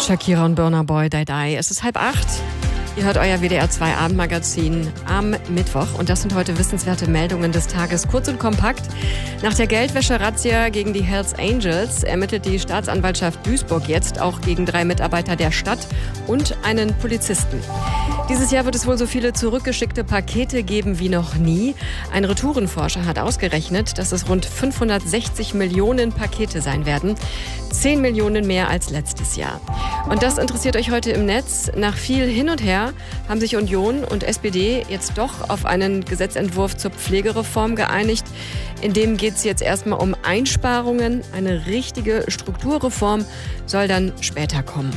Shakira und Burna Boy, Die Die. Es ist 7:30. Ihr hört euer WDR 2 Abendmagazin am Mittwoch. Und das sind heute wissenswerte Meldungen des Tages. Kurz und kompakt. Nach der Geldwäsche-Razzia gegen die Hells Angels ermittelt die Staatsanwaltschaft Duisburg jetzt auch gegen 3 Mitarbeiter der Stadt und einen Polizisten. Dieses Jahr wird es wohl so viele zurückgeschickte Pakete geben wie noch nie. Ein Retourenforscher hat ausgerechnet, dass es rund 560 Millionen Pakete sein werden. 10 Millionen mehr als letztes Jahr. Und das interessiert euch heute im Netz. Nach viel hin und her haben sich Union und SPD jetzt doch auf einen Gesetzentwurf zur Pflegereform geeinigt. In dem geht es jetzt erstmal um Einsparungen. Eine richtige Strukturreform soll dann später kommen.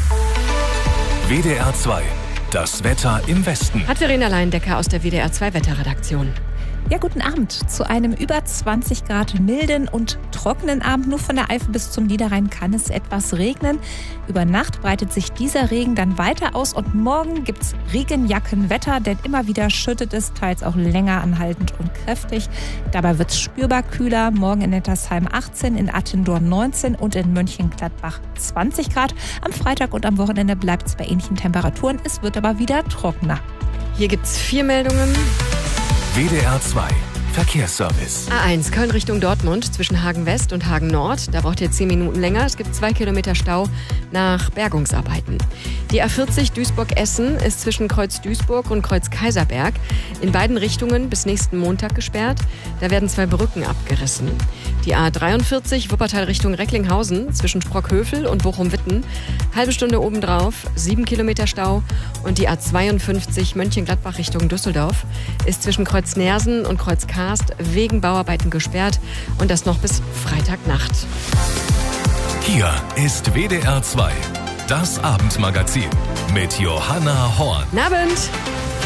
WDR 2. Das Wetter im Westen. Hat Verena Leindecker aus der WDR 2 Wetterredaktion. Ja, guten Abend. Zu einem über 20 Grad milden und trockenen Abend. Nur von der Eifel bis zum Niederrhein kann es etwas regnen. Über Nacht breitet sich dieser Regen dann weiter aus und morgen gibt's Regenjackenwetter, denn immer wieder schüttet es, teils auch länger anhaltend und kräftig. Dabei wird's spürbar kühler. Morgen in Nettersheim 18, in Attendorn 19 und in Mönchengladbach 20 Grad. Am Freitag und am Wochenende bleibt's bei ähnlichen Temperaturen. Es wird aber wieder trockener. Hier gibt's 4 Meldungen. WDR 2 Verkehrsservice. A1 Köln Richtung Dortmund zwischen Hagen West und Hagen Nord. Da braucht ihr 10 Minuten länger. Es gibt 2 Kilometer Stau nach Bergungsarbeiten. Die A40 Duisburg-Essen ist zwischen Kreuz Duisburg und Kreuz Kaiserberg in beiden Richtungen bis nächsten Montag gesperrt. Da werden 2 Brücken abgerissen. Die A43 Wuppertal Richtung Recklinghausen zwischen Sprockhövel und Bochum-Witten. Halbe Stunde obendrauf, 7 Kilometer Stau. Und die A52 Mönchengladbach Richtung Düsseldorf ist zwischen Kreuz Nersen und Kreuz Karst wegen Bauarbeiten gesperrt. Und das noch bis Freitagnacht. Hier ist WDR 2. Das Abendmagazin mit Johanna Horn. Guten Abend!